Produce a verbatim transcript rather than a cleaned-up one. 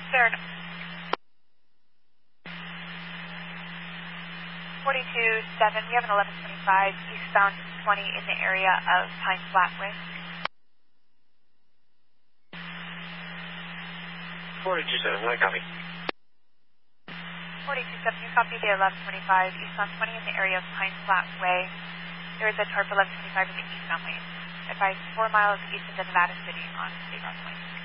Stern. forty-two seven, we have an eleven twenty-five eastbound twenty in the area of Pine Flat Way. forty-two seven, I copy. forty-two seven, you copy the eleven twenty-five eastbound twenty in the area of Pine Flat Way. There is a T A R P eleven twenty-five in the eastbound lane. Advise four miles east of the Nevada City on State Route twenty.